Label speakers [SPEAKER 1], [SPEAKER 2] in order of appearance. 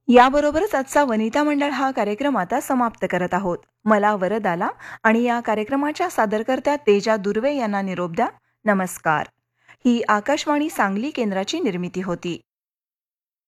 [SPEAKER 1] याबरोबरच आजचा वनिता मंडळ हा कार्यक्रम आता समाप्त करत आहोत. मला वरदाला आणि या कार्यक्रमाच्या सादरकर्त्या तेजा दुर्वे यांना निरोप द्या. नमस्कार. ही आकाशवाणी सांगली केंद्राची निर्मिती होती.